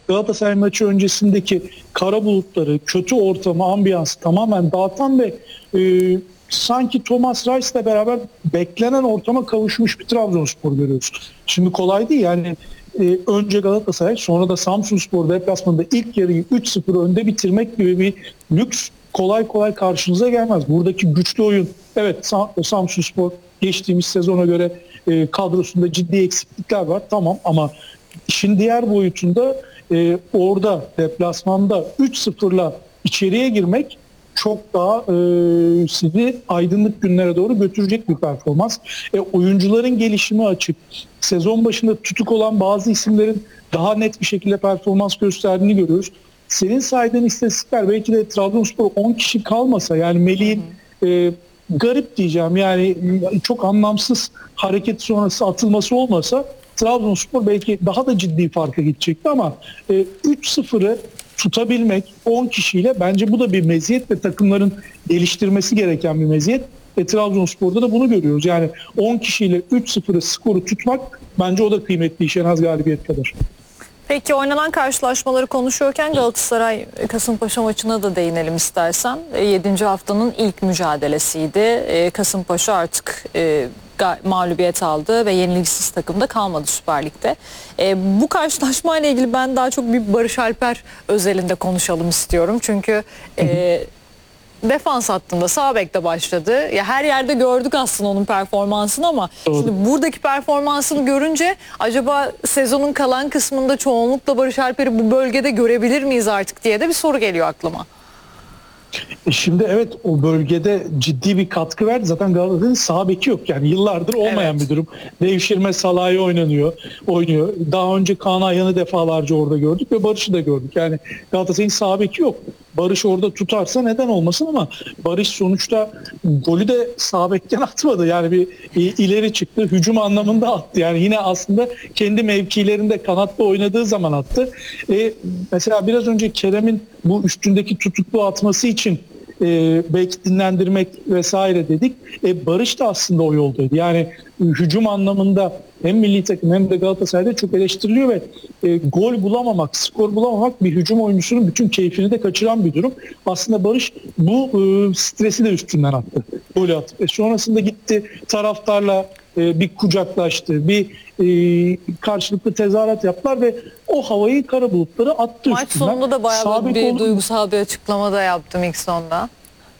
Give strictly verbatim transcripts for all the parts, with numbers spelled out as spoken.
Galatasaray maçı öncesindeki kara bulutları, kötü ortamı, ambiyansı tamamen dağıtan ve e, sanki Thomas Reis'le beraber beklenen ortama kavuşmuş bir Trabzonspor görüyoruz. Şimdi kolay değil yani. Ee, önce Galatasaray, sonra da Samsunspor deplasmanında ilk yarıyı üç sıfır önde bitirmek gibi bir lüks kolay kolay karşınıza gelmez. Buradaki güçlü oyun, evet Samsunspor geçtiğimiz sezona göre e, kadrosunda ciddi eksiklikler var, tamam, ama işin diğer boyutunda e, orada deplasmanda üç sıfırla içeriye girmek çok daha e, sizi aydınlık günlere doğru götürecek bir performans. E, oyuncuların gelişimi açık. Sezon başında tutuk olan bazı isimlerin daha net bir şekilde performans gösterdiğini görüyoruz. Senin saydığın istatistikler belki de Trabzonspor on kişi kalmasa, yani Melih'in e, garip diyeceğim yani çok anlamsız hareket sonrası atılması olmasa Trabzonspor belki daha da ciddi farka gidecekti, ama e, üç sıfırı tutabilmek on kişiyle, bence bu da bir meziyet ve takımların geliştirmesi gereken bir meziyet. E, Trabzonspor'da da bunu görüyoruz. Yani on kişiyle üç sıfırı skoru tutmak, bence o da kıymetli iş, en az galibiyet kadar. Peki oynanan karşılaşmaları konuşuyorken Galatasaray Kasımpaşa maçına da değinelim istersen. yedinci haftanın ilk mücadelesiydi. Kasımpaşa artık mağlubiyet aldı ve yenilgisiz takımda kalmadı Süper Lig'de. Bu karşılaşmayla ilgili ben daha çok bir Barış Alper özelinde konuşalım istiyorum. Çünkü e, defans hattında sağ bekte başladı. Ya her yerde gördük aslında onun performansını, ama Doğru. şimdi buradaki performansını görünce acaba sezonun kalan kısmında çoğunlukla Barış Alper'i bu bölgede görebilir miyiz artık diye de bir soru geliyor aklıma. E şimdi evet, o bölgede ciddi bir katkı verdi. Zaten Galatasaray'ın sağ beki yok. Yani yıllardır olmayan evet. bir durum. Devşirme Salah'ı oynanıyor, oynuyor. Daha önce Kaan Ayhan'ı defalarca orada gördük ve Barış'ı da gördük. Yani Galatasaray'ın sağ beki yok. Barış orada tutarsa neden olmasın, ama Barış sonuçta golü de sağ bekken atmadı. Yani bir ileri çıktı. Hücum anlamında attı. Yani yine aslında kendi mevkilerinde kanatta oynadığı zaman attı. E, mesela biraz önce Kerem'in bu üstündeki tutuklu atması için e, belki dinlendirmek vesaire dedik. E, Barış da aslında o yoldaydı. Yani hücum anlamında hem milli takım hem de Galatasaray'da çok eleştiriliyor ve e, gol bulamamak, skor bulamamak bir hücum oyuncusunun bütün keyfini de kaçıran bir durum. Aslında Barış bu e, stresi de üstünden attı. Golü atıp. E, sonrasında gitti taraftarla e, bir kucaklaştı, bir e, karşılıklı tezahürat yaptılar ve o havayı kara bulutları attı Maç üstünden. sonunda da bayağı Sabit bir ol- duygusal bir açıklama da yaptım ilk sonda.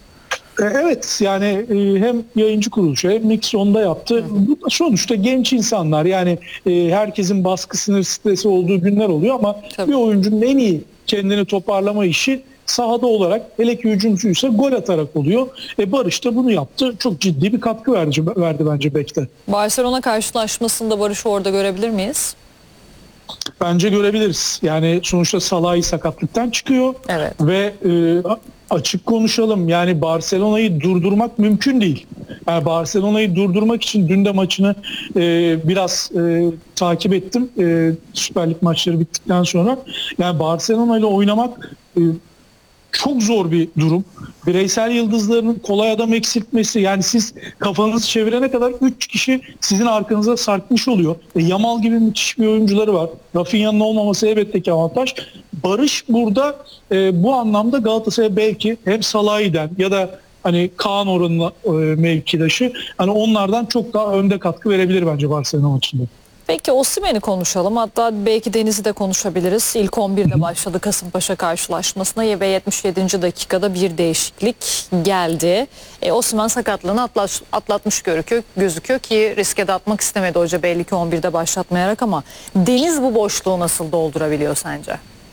Evet, yani e, hem yayıncı kuruluşu hem Nixon'da yaptı. Bu da sonuçta genç insanlar, yani e, herkesin baskı, sınır, stresi olduğu günler oluyor, ama Tabii. bir oyuncunun en iyi kendini toparlama işi sahada olarak, hele ki hücumcuysa gol atarak oluyor. E, Barış da bunu yaptı. Çok ciddi bir katkı verdi, verdi bence bekte. Barcelona karşılaşmasında Barış'ı orada görebilir miyiz? Bence görebiliriz. Yani sonuçta Salah'ı sakatlıktan çıkıyor. Evet. Ve e, açık konuşalım, yani Barcelona'yı durdurmak mümkün değil. Yani Barcelona'yı durdurmak için dün de maçını e, biraz e, takip ettim. E, Süper Lig maçları bittikten sonra. Yani Barcelona ile oynamak e, çok zor bir durum. Bireysel yıldızlarının kolay adam eksiltmesi, yani siz kafanızı çevirene kadar üç kişi sizin arkanıza sarkmış oluyor. E, Yamal gibi müthiş bir oyuncuları var. Rafinha'nın olmaması elbette ki avantaj. Barış burada e, bu anlamda Galatasaray'a belki hem Salah'iden ya da hani Kaan oranına e, mevkidaşı, hani onlardan çok daha önde katkı verebilir bence Barcelona maçında. Peki Osimhen'i konuşalım. Hatta belki Deniz'i de konuşabiliriz. İlk on birde başladı Kasımpaşa karşılaşmasına ve yetmiş yedinci dakikada bir değişiklik geldi. E, Osimhen sakatlığını atlat, atlatmış gözüküyor, gözüküyor ki riske de atmak istemedi hoca belli ki on birde başlatmayarak, ama Deniz bu boşluğu nasıl doldurabiliyor sence?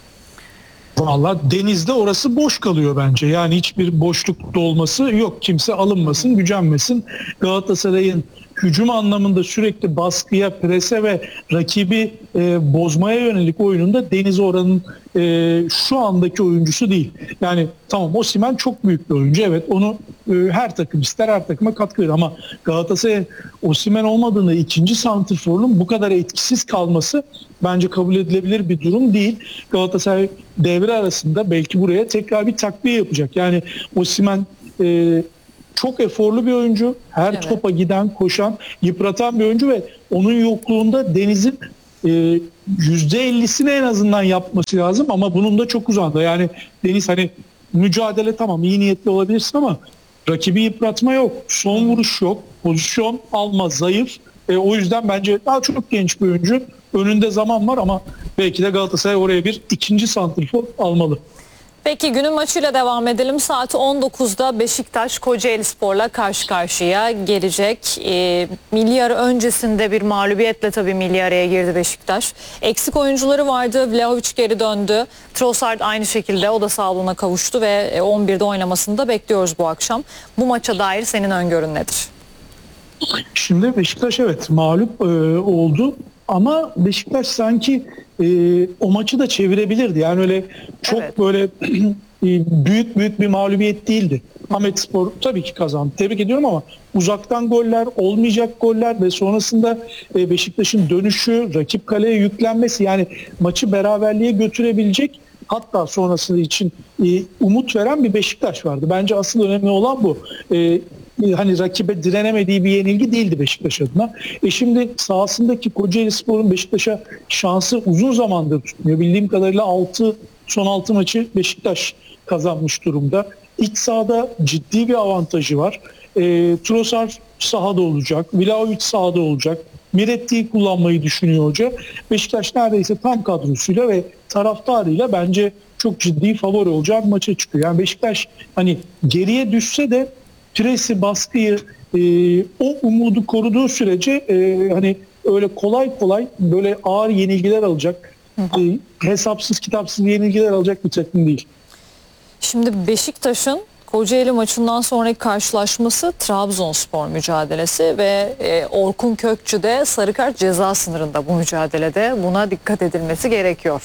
Valla Deniz'de orası boş kalıyor bence. Yani hiçbir boşluk dolması yok. Kimse alınmasın, gücenmesin. Galatasaray'ın hücum anlamında sürekli baskıya, prese ve rakibi e, bozmaya yönelik oyununda Deniz oranın e, şu andaki oyuncusu değil. Yani tamam, Osimhen çok büyük bir oyuncu. Evet, onu e, her takım ister, her takıma katkı verir, ama Galatasaray'ın Osimhen olmadığında ikinci santrforun bu kadar etkisiz kalması bence kabul edilebilir bir durum değil. Galatasaray devre arasında belki buraya tekrar bir takviye yapacak. Yani Osimhen e, çok eforlu bir oyuncu. Her evet. topa giden, koşan, yıpratan bir oyuncu ve onun yokluğunda Deniz'in e, yüzde ellisini en azından yapması lazım ama bunun da çok uzağında. Yani Deniz, hani mücadele tamam, iyi niyetli olabilirsin ama rakibi yıpratma yok, son vuruş yok, pozisyon alma zayıf. E, o yüzden bence daha çok genç bir oyuncu. Önünde zaman var ama belki de Galatasaray oraya bir ikinci santrfor almalı. Peki günün maçıyla devam edelim. Saat on dokuzda Beşiktaş Kocaelispor'la karşı karşıya gelecek. E, milli ara öncesinde bir mağlubiyetle tabii milli araya girdi Beşiktaş. Eksik oyuncuları vardı. Vlahovic geri döndü. Trossard aynı şekilde, o da sağlığına kavuştu ve on birde oynamasını da bekliyoruz bu akşam. Bu maça dair senin öngörün nedir? Şimdi Beşiktaş evet mağlup e, oldu ama Beşiktaş sanki e, o maçı da çevirebilirdi. Yani öyle çok Evet. böyle e, büyük büyük bir mağlubiyet değildi. Ahmetspor tabii ki kazandı. Tebrik ediyorum ama uzaktan goller, olmayacak goller ve sonrasında e, Beşiktaş'ın dönüşü, rakip kaleye yüklenmesi, yani maçı beraberliğe götürebilecek, hatta sonrası için e, umut veren bir Beşiktaş vardı. Bence asıl önemli olan bu. E, hani rakibe direnemediği bir yenilgi değildi Beşiktaş adına. E şimdi sahasındaki Kocaelispor'un Beşiktaş'a şansı uzun zamandır tutmuyor. Bildiğim kadarıyla altı son altı maçı Beşiktaş kazanmış durumda. İç sahada ciddi bir avantajı var. E, Trossard sahada olacak, Vlahovic sahada olacak. Miretti'yi kullanmayı düşünüyor hoca. Beşiktaş neredeyse tam kadrosuyla ve taraftarıyla bence çok ciddi favori olacağı bir maça çıkıyor. Yani Beşiktaş hani geriye düşse de presi, baskıyı, e, o umudu koruduğu sürece e, hani öyle kolay kolay böyle ağır yenilgiler alacak, e, hesapsız kitapsız yenilgiler alacak bir takım değil. Şimdi Beşiktaş'ın Kocaeli maçından sonraki karşılaşması Trabzonspor mücadelesi ve e, Orkun Kökçü de sarı kart ceza sınırında bu mücadelede. Buna dikkat edilmesi gerekiyor.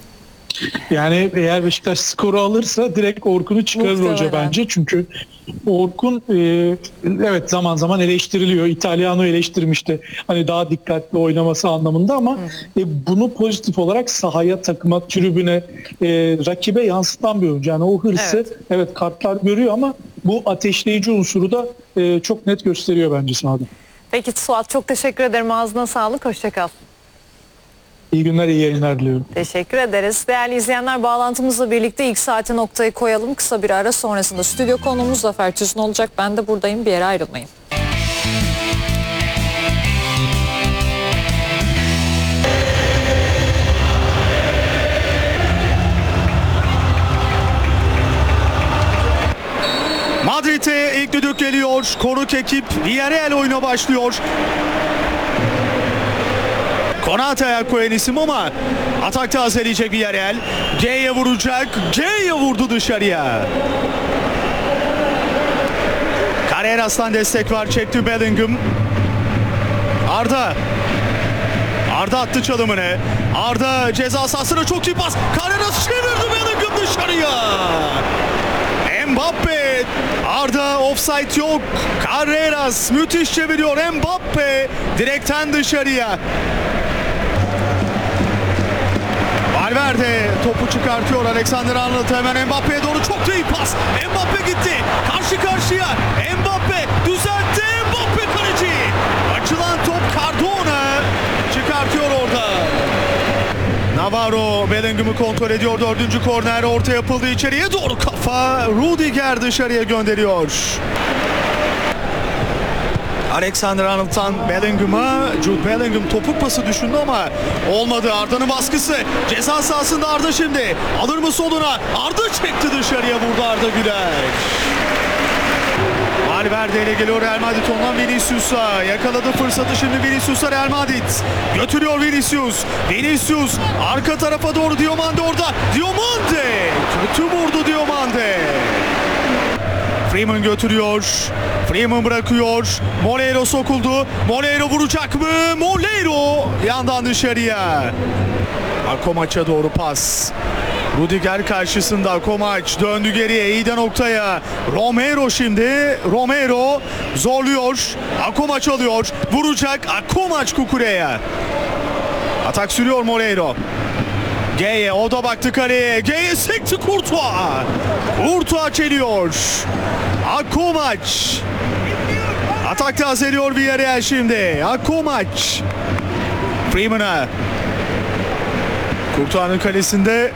Yani eğer Beşiktaş skoru alırsa direkt Orkun'u çıkarır Muhtemelen. hoca bence. Çünkü Orkun e, evet zaman zaman eleştiriliyor. İtalyano eleştirmişti. Hani daha dikkatli oynaması anlamında ama e, bunu pozitif olarak sahaya, takıma, tribüne, e, rakibe yansıtan bir oyuncu. Yani o hırsı Evet. evet, kartlar görüyor ama bu ateşleyici unsuru da e, çok net gösteriyor bence sahada. Peki Suat, çok teşekkür ederim. Ağzına sağlık. Hoşça kal. İyi günler, iyi yayınlar diliyorum. Teşekkür ederiz. Değerli izleyenler, bağlantımızla birlikte ilk saate noktayı koyalım. Kısa bir ara sonrasında stüdyo konuğumuz Zafer Tüzün olacak. Ben de buradayım. Bir yere ayrılmayın. Madrid'e ilk düdük geliyor. Konuk ekip Villarreal oyuna başlıyor. Konate ayak koyan isim ama atak tazeleyecek Villarreal. G'ye vuracak. G'ye vurdu dışarıya. Carreras'tan destek var. Çekti Bellingham. Arda. Arda attı çalımını. Arda ceza sahasına çok iyi pas. Carreras çevirdi, Bellingham dışarıya. Mbappe. Arda, offside yok. Carreras müthiş çeviriyor. Mbappe direkten dışarıya. Valverde topu çıkartıyor. Alexander-Arnold hemen Mbappe'ye doğru, çok da iyi pas. Mbappe gitti. Karşı karşıya. Mbappe düzeltti. Mbappe kaleci. Açılan top Cardona çıkartıyor orada. Navarro Bellingham'ı kontrol ediyor. Dördüncü korner orta yapıldı, içeriye doğru kafa. Rudiger dışarıya gönderiyor. Alexander-Arnold'tan Bellingham'a. Jude Bellingham topuk pası düşündü ama olmadı. Arda'nın baskısı. Ceza sahasında Arda şimdi. Alır mı soluna? Arda çekti dışarıya, vurdu Arda Güler. Valverde ile geliyor Real Madrid, ondan Vinicius'a. Yakaladı fırsatı şimdi Vinicius'a Real Madrid. Götürüyor Vinicius. Vinicius arka tarafa doğru, Diomande orada. Diomande. Kötü vurdu Diomande. Freeman götürüyor. Freeman bırakıyor. Moleiro sokuldu. Moleiro vuracak mı? Moleiro yandan dışarıya. Akomaç'a doğru pas. Rudiger karşısında. Akomaç döndü geriye. İyi de noktaya. Romero şimdi. Romero zorluyor. Akomaç alıyor. Vuracak. Akomaç Kukure'ye. Atak sürüyor Moleiro. G'ye, o da baktı kaleye. G'ye sekti Courtois. Courtois çeliyor. Akomaç. Atak tazeliyor Villarreal şimdi. Akomaç. Freeman'a. Kurtuğa'nın kalesinde